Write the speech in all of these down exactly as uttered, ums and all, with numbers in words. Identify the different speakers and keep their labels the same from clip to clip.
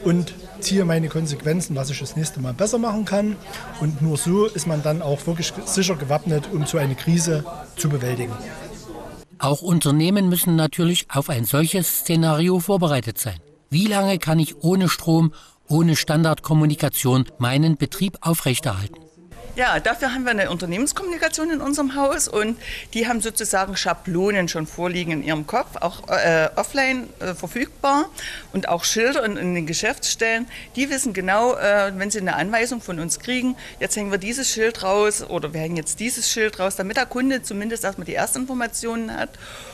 Speaker 1: und ziehe meine Konsequenzen, was ich das nächste Mal besser machen kann. Und nur so ist man dann auch wirklich sicher gewappnet, um so eine Krise zu bewältigen.
Speaker 2: Auch Unternehmen müssen natürlich auf ein solches Szenario vorbereitet sein. Wie lange kann ich ohne Strom, ohne Standardkommunikation meinen Betrieb aufrechterhalten?
Speaker 3: Ja, dafür haben wir eine Unternehmenskommunikation in unserem Haus und die haben sozusagen Schablonen schon vorliegen in ihrem Kopf, auch äh, offline äh, verfügbar und auch Schilder in, in den Geschäftsstellen. Die wissen genau, äh, wenn sie eine Anweisung von uns kriegen, jetzt hängen wir dieses Schild raus oder wir hängen jetzt dieses Schild raus, damit der Kunde zumindest erstmal die Erstinformationen hat.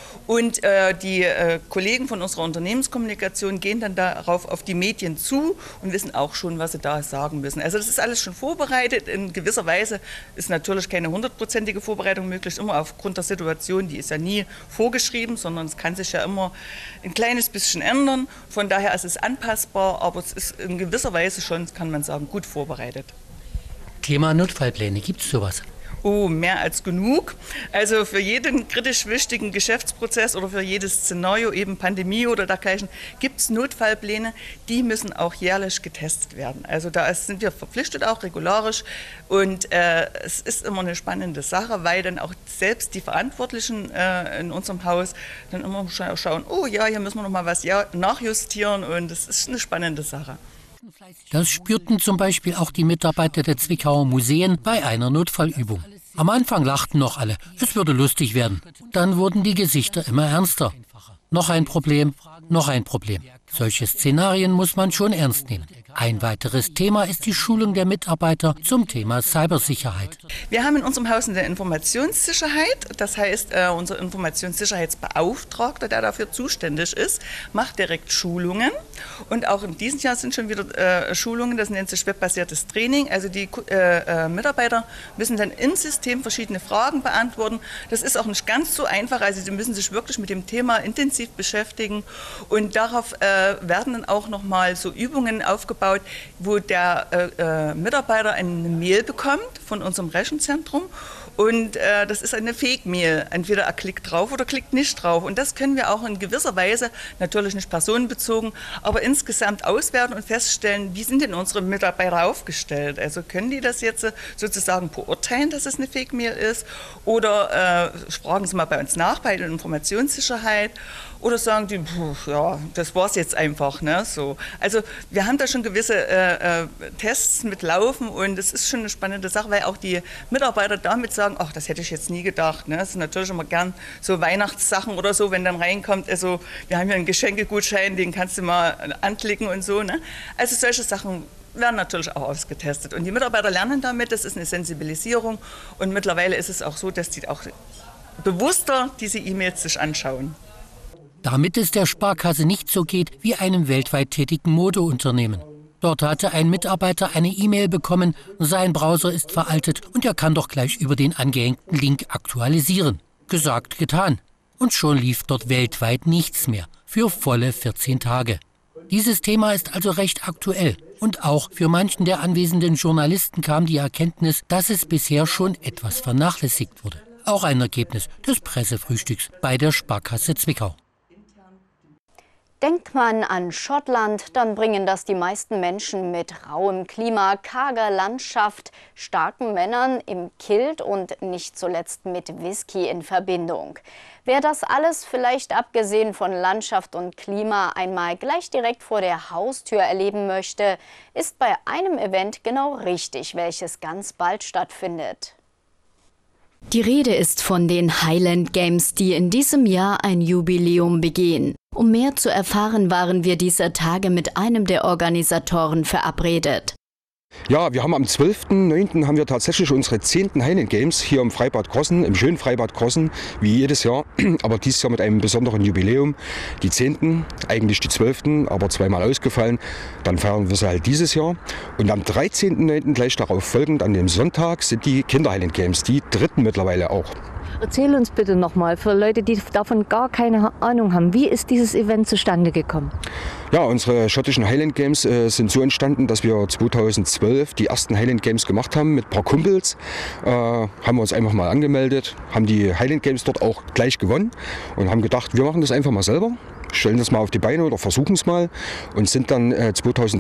Speaker 3: Und äh, die äh, Kollegen von unserer Unternehmenskommunikation gehen dann darauf auf die Medien zu und wissen auch schon, was sie da sagen müssen. Also das ist alles schon vorbereitet. In gewisser Weise ist natürlich keine hundertprozentige Vorbereitung möglich, immer aufgrund der Situation. Die ist ja nie vorgeschrieben, sondern es kann sich ja immer ein kleines bisschen ändern. Von daher ist es anpassbar, aber es ist in gewisser Weise schon, kann man sagen, gut vorbereitet.
Speaker 2: Thema Notfallpläne, gibt es sowas?
Speaker 3: Oh, mehr als genug. Also für jeden kritisch wichtigen Geschäftsprozess oder für jedes Szenario, eben Pandemie oder dergleichen, gibt es Notfallpläne, die müssen auch jährlich getestet werden. Also da ist, sind wir verpflichtet, auch regularisch. Und äh, es ist immer eine spannende Sache, weil dann auch selbst die Verantwortlichen äh, in unserem Haus dann immer schauen, oh ja, hier müssen wir noch mal was ja, nachjustieren und das ist eine spannende Sache.
Speaker 2: Das spürten zum Beispiel auch die Mitarbeiter der Zwickauer Museen bei einer Notfallübung. Am Anfang lachten noch alle, es würde lustig werden. Dann wurden die Gesichter immer ernster. Noch ein Problem, noch ein Problem. Solche Szenarien muss man schon ernst nehmen. Ein weiteres Thema ist die Schulung der Mitarbeiter zum Thema Cybersicherheit.
Speaker 3: Wir haben in unserem Haus eine Informationssicherheit. Das heißt, äh, unser Informationssicherheitsbeauftragter, der dafür zuständig ist, macht direkt Schulungen. Und auch in diesem Jahr sind schon wieder äh, Schulungen, das nennt sich webbasiertes Training. Also die äh, äh, Mitarbeiter müssen dann im System verschiedene Fragen beantworten. Das ist auch nicht ganz so einfach. Also sie müssen sich wirklich mit dem Thema intensiv beschäftigen. Und darauf äh, werden dann auch nochmal so Übungen aufgebaut, wo der äh, äh, Mitarbeiter eine Mail bekommt von unserem Rechenzentrum und äh, das ist eine Fake-Mail. Entweder er klickt drauf oder klickt nicht drauf und das können wir auch in gewisser Weise, natürlich nicht personenbezogen, aber insgesamt auswerten und feststellen, wie sind denn unsere Mitarbeiter aufgestellt. Also können die das jetzt sozusagen beurteilen, dass es eine Fake-Mail ist oder äh, fragen sie mal bei uns nach, bei der Informationssicherheit. Oder sagen die, pf, ja, das war's jetzt einfach. Ne? So. Also wir haben da schon gewisse äh, äh, Tests mit laufen und es ist schon eine spannende Sache, weil auch die Mitarbeiter damit sagen, ach, das hätte ich jetzt nie gedacht. Ne? Das sind natürlich immer gern so Weihnachtssachen oder so, wenn dann reinkommt, also wir haben hier einen Geschenkegutschein, den kannst du mal anklicken und so. Ne? Also solche Sachen werden natürlich auch ausgetestet. Und die Mitarbeiter lernen damit, das ist eine Sensibilisierung und mittlerweile ist es auch so, dass die auch bewusster diese E-Mails sich anschauen.
Speaker 2: Damit es der Sparkasse nicht so geht wie einem weltweit tätigen Modeunternehmen. Dort hatte ein Mitarbeiter eine E-Mail bekommen, sein Browser ist veraltet und er kann doch gleich über den angehängten Link aktualisieren. Gesagt, getan. Und schon lief dort weltweit nichts mehr, für volle vierzehn Tage. Dieses Thema ist also recht aktuell. Und auch für manchen der anwesenden Journalisten kam die Erkenntnis, dass es bisher schon etwas vernachlässigt wurde. Auch ein Ergebnis des Pressefrühstücks bei der Sparkasse Zwickau.
Speaker 4: Denkt man an Schottland, dann bringen das die meisten Menschen mit rauem Klima, karger Landschaft, starken Männern im Kilt und nicht zuletzt mit Whisky in Verbindung. Wer das alles vielleicht abgesehen von Landschaft und Klima einmal gleich direkt vor der Haustür erleben möchte, ist bei einem Event genau richtig, welches ganz bald stattfindet. Die Rede ist von den Highland Games, die in diesem Jahr ein Jubiläum begehen. Um mehr zu erfahren, waren wir dieser Tage mit einem der Organisatoren verabredet.
Speaker 5: Ja, wir haben am zwölften neunten haben wir tatsächlich unsere zehnten Highland Games hier im Freibad Grossen, im schönen Freibad Grossen, wie jedes Jahr, aber dieses Jahr mit einem besonderen Jubiläum. Die zehnten, eigentlich die zwölften, aber zweimal ausgefallen. Dann feiern wir sie halt dieses Jahr. Und am dreizehnten neunten gleich darauf folgend, an dem Sonntag, sind die Kinder Highland Games, die dritten mittlerweile auch.
Speaker 6: Erzähl uns bitte nochmal, für Leute, die davon gar keine Ahnung haben, wie ist dieses Event zustande gekommen?
Speaker 5: Ja, unsere schottischen Highland Games äh, sind so entstanden, dass wir zweitausendzwölf die ersten Highland Games gemacht haben mit ein paar Kumpels. Äh, haben wir uns einfach mal angemeldet, haben die Highland Games dort auch gleich gewonnen und haben gedacht, wir machen das einfach mal selber. Stellen das mal auf die Beine oder versuchen es mal und sind dann äh, zweitausenddreizehn